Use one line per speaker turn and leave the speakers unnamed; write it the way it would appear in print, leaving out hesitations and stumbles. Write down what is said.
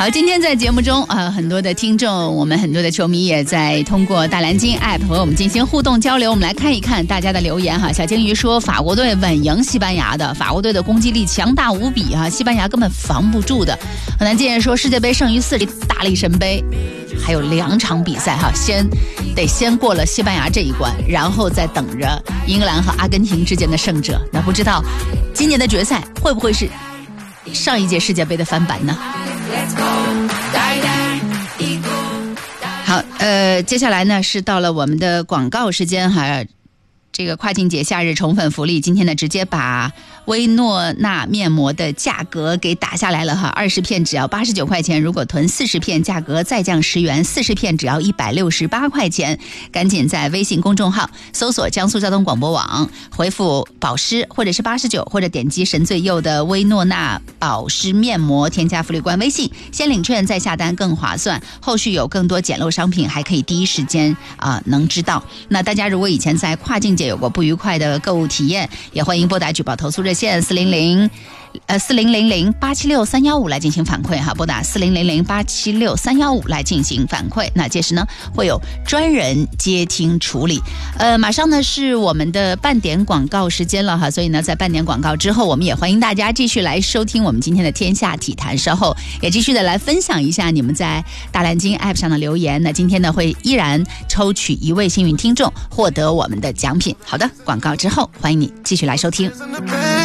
好，今天在节目中很多的听众，我们很多的球迷也在通过大蓝鲸 App 和我们进行互动交流。我们来看一看大家的留言哈。小鲸鱼说法国队稳赢西班牙的，法国队的攻击力强大无比哈，西班牙根本防不住的。河南健说世界杯胜于4，大力神杯还有2场比赛哈，先过了西班牙这一关，然后再等着英格兰和阿根廷之间的胜者。那不知道今年的决赛会不会是上一届世界杯的翻版呢？好，接下来呢是到了我们的广告时间哈。这个跨境节夏日宠粉福利，今天呢直接把薇诺娜面膜的价格给打下来了哈，20片只要89块钱，如果囤40片，价格再降10元，40片只要168块钱。赶紧在微信公众号搜索江苏交通广播网，回复保湿或者是89，或者点击神最右的薇诺娜保湿面膜，添加福利官微信，先领券再下单更划算。后续有更多捡漏商品，还可以第一时间能知道。那大家如果以前在跨境节有过不愉快的购物体验，也欢迎拨打举报投诉热线4000-876-315来进行反馈哈，拨打4000-876-315来进行反馈。那届时呢会有专人接听处理。马上呢是我们的半点广告时间了哈，所以呢在半点广告之后，我们也欢迎大家继续来收听我们今天的天下体坛，稍后也继续的来分享一下你们在大蓝鲸 App 上的留言。那今天呢会依然抽取1位幸运听众获得我们的奖品。好的，广告之后欢迎你继续来收听。